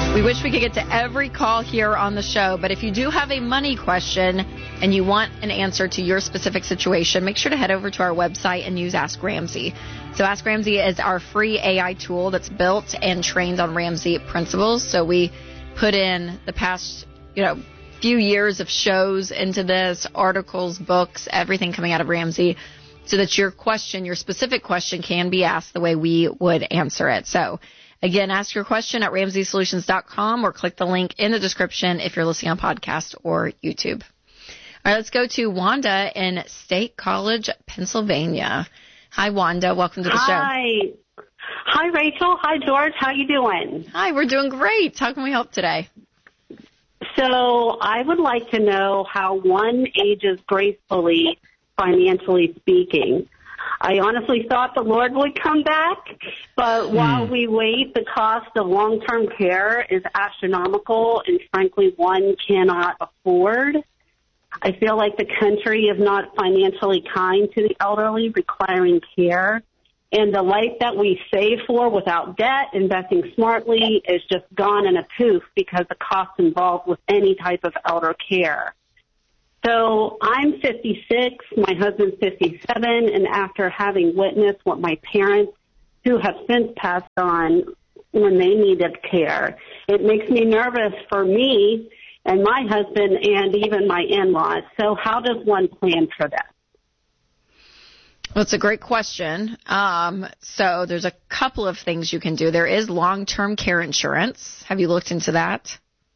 We wish we could get to every call here on the show, but if you do have a money question and you want an answer to your specific situation, make sure to head over to our website and use Ask Ramsey. So Ask Ramsey is our free AI tool that's built and trained on Ramsey principles. So we put in the past, few years of shows into this, articles, books, everything coming out of Ramsey, so that your specific question can be asked the way we would answer it. So again, ask your question at RamseySolutions.com or click the link in the description if you're listening on podcast or YouTube. All right, let's go to Wanda in State College, Pennsylvania. Hi, Wanda. Welcome to the show. Hi, Rachel. Hi, George. How you doing? Hi, we're doing great. How can we help today? So I would like to know how one ages gracefully, financially speaking. I honestly thought the Lord would come back, but while we wait, the cost of long-term care is astronomical, and frankly, one cannot afford. I feel like the country is not financially kind to the elderly requiring care, and the life that we save for without debt, investing smartly, is just gone in a poof because the costs involved with any type of elder care. So I'm 56, my husband's 57, and after having witnessed what my parents, who have since passed on when they needed care, it makes me nervous for me and my husband and even my in-laws. So how does one plan for that? Well, it's a great question. So there's a couple of things you can do. There is long-term care insurance. Have you looked into that?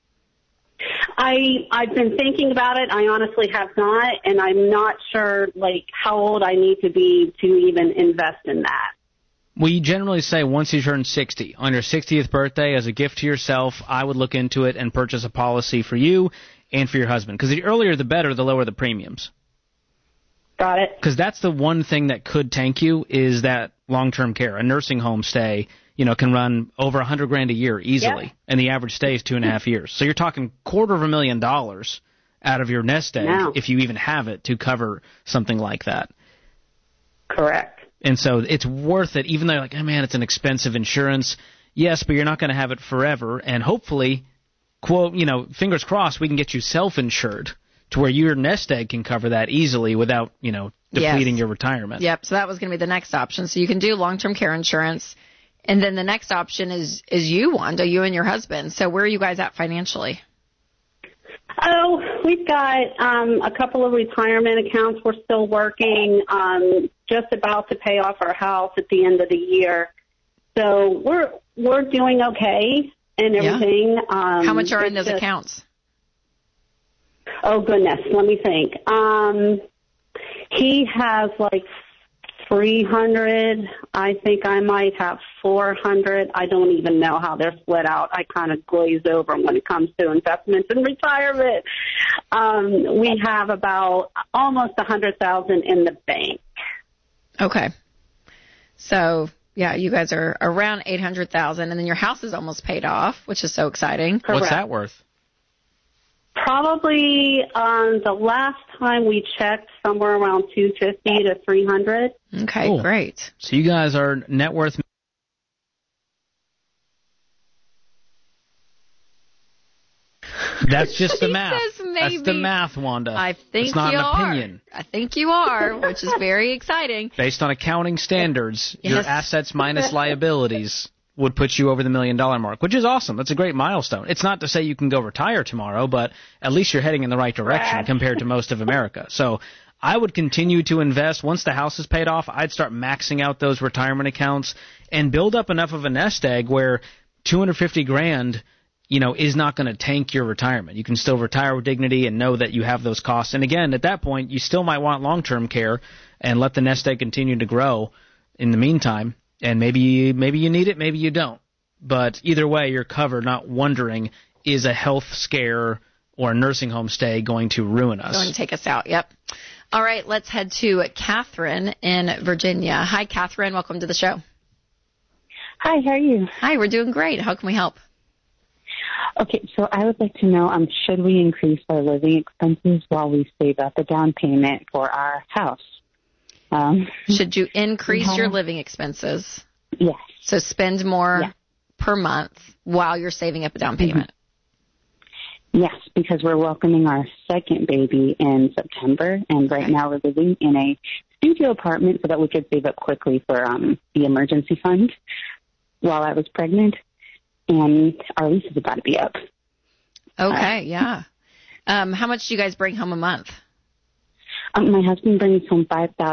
I've been thinking about it. I honestly have not, and I'm not sure, how old I need to be to even invest in that. We generally say once you turn 60, on your 60th birthday, as a gift to yourself, I would look into it and purchase a policy for you and for your husband. Because the earlier the better, the lower the premiums. Got it. Because that's the one thing that could tank you is that long-term care. A nursing home stay, can run over $100,000 a year easily, and the average stay is 2.5 years. So you're talking $250,000 out of your nest egg, if you even have it, to cover something like that. Correct. And so it's worth it, even though you're like, oh, man, it's an expensive insurance. Yes, but you're not going to have it forever. And hopefully, quote, fingers crossed, we can get you self-insured to where your nest egg can cover that easily without, depleting your retirement. Yep, so that was going to be the next option. So you can do long-term care insurance. And then the next option is you, Wanda, you and your husband. So where are you guys at financially? Oh, we've got a couple of retirement accounts. We're still working, just about to pay off our house at the end of the year. So we're doing okay and everything. Yeah. How much are in those accounts? Oh, goodness. Let me think. He has 300. I think I might have 400. I don't even know how they're split out. I kind of glaze over when it comes to investments and retirement. We have about almost 100,000 in the bank. Okay. So, yeah, you guys are around 800,000, and then your house is almost paid off, which is so exciting. Correct. What's that worth? Probably the last time we checked, somewhere around 250 to 300. Okay, cool. Great. So you guys are net worth. That's just the math. That's the math, Wanda. I think it's not you an are. opinion. I think you are, which is very exciting. Based on accounting standards, your assets minus liabilities would put you over the $1 million mark, which is awesome. That's a great milestone. It's not to say you can go retire tomorrow, but at least you're heading in the right direction compared to most of America. So I would continue to invest. Once the house is paid off, I'd start maxing out those retirement accounts and build up enough of a nest egg where $250,000, is not going to tank your retirement. You can still retire with dignity and know that you have those costs. And again, at that point, you still might want long-term care and let the nest egg continue to grow in the meantime. And maybe you need it, maybe you don't. But either way, you're covered, not wondering, is a health scare or a nursing home stay going to ruin us? Going to take us out, yep. All right, let's head to Catherine in Virginia. Hi, Catherine. Welcome to the show. Hi, how are you? Hi, we're doing great. How can we help? Okay, so I would like to know, should we increase our living expenses while we save up a down payment for our house? Should you increase your living expenses? Yes. So spend more, per month while you're saving up a down payment? Yes, because we're welcoming our second baby in September, and right now we're living in a studio apartment so that we could save up quickly for the emergency fund while I was pregnant, and our lease is about to be up. Okay, yeah. How much do you guys bring home a month? My husband brings home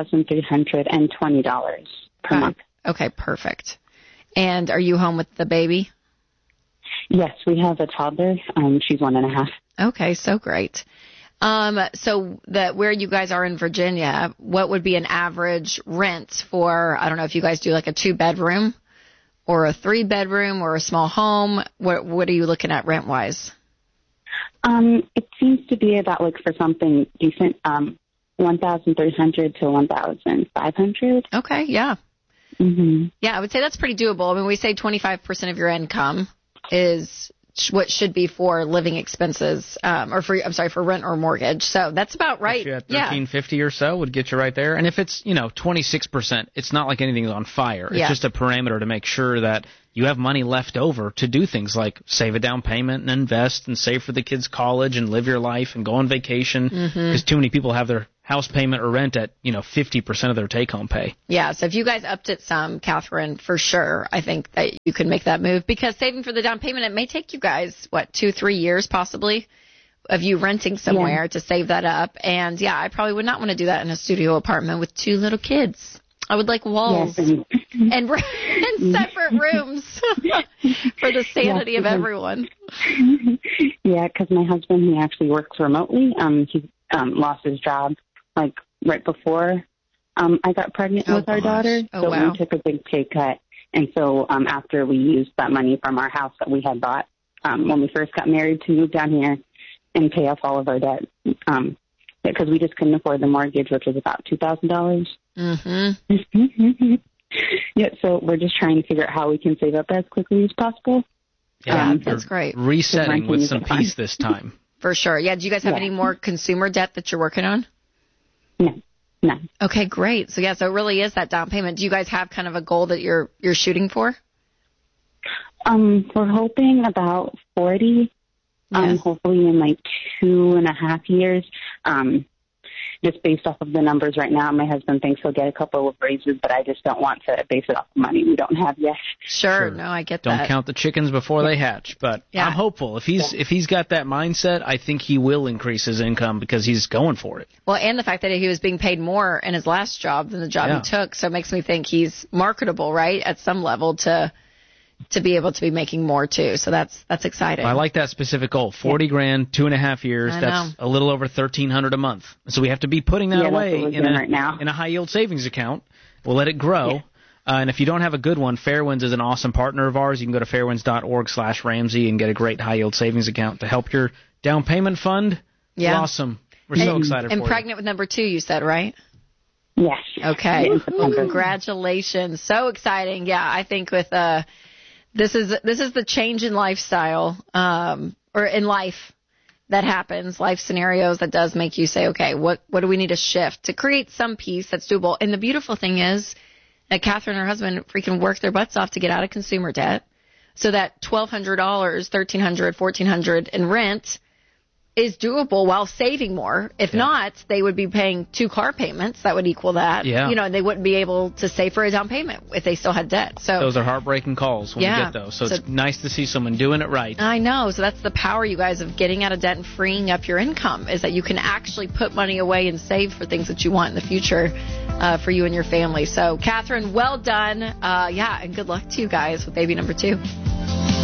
$5,320 per month. Okay, perfect. And are you home with the baby? Yes, we have a toddler. She's 1.5. Okay, so great. So where you guys are in Virginia, what would be an average rent for, I don't know if you guys do like a 2-bedroom or a 3-bedroom or a small home? What are you looking at rent-wise? It seems to be about, like, for something decent, $1,300 to $1,500. Okay, yeah. Mm-hmm. Yeah, I would say that's pretty doable. I mean, we say 25% of your income is what should be for living expenses, for rent or mortgage. So that's about right. At $1,350 or so would get you right there. And if it's 26%, it's not like anything's on fire. It's just a parameter to make sure that you have money left over to do things like save a down payment and invest and save for the kids' college and live your life and go on vacation. Because too many people have their house payment or rent at 50% of their take-home pay. Yeah, so if you guys upped it some, Catherine, for sure, I think that you can make that move, because saving for the down payment, it may take you guys 2-3 years possibly of you renting somewhere to save that up. And I probably would not want to do that in a studio apartment with 2 little kids. I would like walls and separate rooms for the sanity of everyone. Yeah, because my husband, he actually works remotely. He lost his job right before I got pregnant with our daughter. So we took a big pay cut. And so after we used that money from our house that we had bought when we first got married to move down here and pay off all of our debt, because we just couldn't afford the mortgage, which was about $2,000. Yeah, so we're just trying to figure out how we can save up as quickly as possible. Yeah, that's great. Resetting with some peace this time. For sure. Yeah, do you guys have any more consumer debt that you're working on? No. Okay, great. So so it really is that down payment. Do you guys have kind of a goal that you're shooting for? We're hoping about 40. Hopefully in 2.5 years. Just based off of the numbers right now, my husband thinks he'll get a couple of raises, but I just don't want to base it off of money we don't have yet. Sure. No, I get that. Don't count the chickens before they hatch. But I'm hopeful. If he's got that mindset, I think he will increase his income because he's going for it. Well, and the fact that he was being paid more in his last job than the job he took, so it makes me think he's marketable, right, at some level to be able to be making more too. So that's exciting. I like that specific goal. 40 grand, 2.5 years. That's a little over $1,300 a month. So we have to be putting that away in a high yield savings account. We'll let it grow. Yeah. And if you don't have a good one, Fairwinds is an awesome partner of ours. You can go to fairwinds.org/Ramsey and get a great high yield savings account to help your down payment fund. Yeah. Awesome. We're so excited for you. And pregnant with number 2, you said, right? Yes. Okay. Well, congratulations. So exciting. Yeah, I think with this is the change in lifestyle, or in life that happens, life scenarios that does make you say, okay, what do we need to shift to create some peace that's doable? And the beautiful thing is that Catherine and her husband freaking worked their butts off to get out of consumer debt, so that $1,200, $1,300, $1,400 in rent is doable while saving more. If not, they would be paying 2 car payments that would equal that. Yeah. They wouldn't be able to save for a down payment if they still had debt. So those are heartbreaking calls when we get those. So it's nice to see someone doing it right. I know. So that's the power, you guys, of getting out of debt and freeing up your income, is that you can actually put money away and save for things that you want in the future for you and your family. So, Catherine, well done. And good luck to you guys with baby number 2.